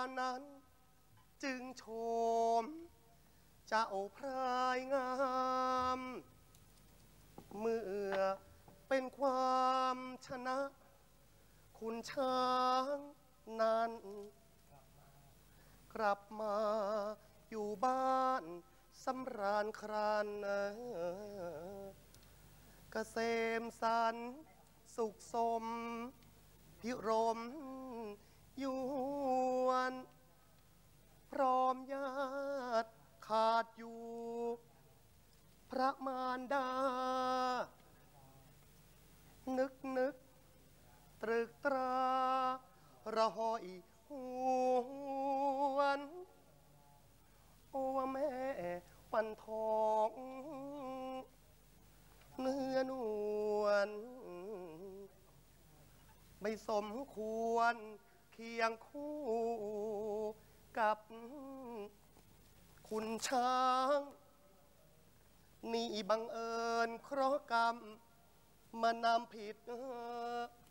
นั้นจึงโฉมเจ้าพรายงามเมื่อเป็นความชนะคุณช้างนั้นกลับมาอยู่บ้านสำราญคราญเกษมสันต์สุขสมพิรมยวนพร้อมญาติขาดอยู่พระมารดานึกตรึกตรารอหอยหวนโอ้แม่ปันทองเนื้อนวลไม่สมควรเคียงคู่กับคุณช้างนี่บังเอิญเคราะห์กรรมมานำผิด